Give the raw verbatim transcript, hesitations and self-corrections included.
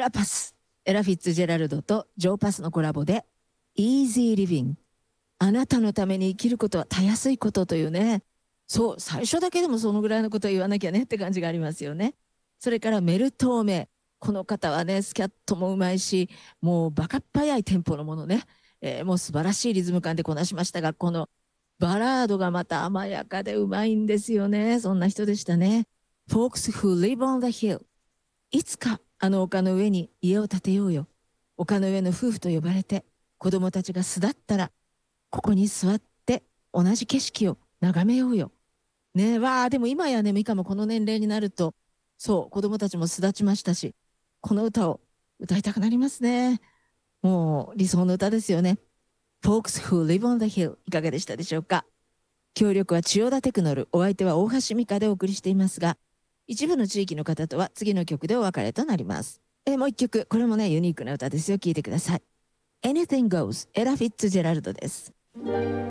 ラパス、エラ・フィッツジェラルドとジョー・パスのコラボで Easy Living、 あなたのために生きることはたやすいことというね、そう、最初だけでもそのぐらいのことを言わなきゃねって感じがありますよね。それからメルトーメ、この方はねスキャットもうまいし、もうバカっ早いテンポのものね、えーもう素晴らしいリズム感でこなしましたが、このバラードがまた甘やかでうまいんですよね。そんな人でしたね。Folks who live on the hill、 いつかあの丘の上に家を建てようよ。丘の上の夫婦と呼ばれて、子供たちが巣立ったらここに座って同じ景色を眺めようよ。ねえ、わあ、でも今やね、ミカもこの年齢になると、そう、子供たちも巣立ちましたし、この歌を歌いたくなりますね。もう理想の歌ですよね。Folks who live on the hill、 いかがでしたでしょうか。協力は千代田テクノル、お相手は大橋美香でお送りしていますが、一部の地域の方とは次の曲でお別れとなります。えもう一曲、これもねユニークな歌ですよ。聴いてください。Anything Goes、 エラ・フィッツジェラルドです。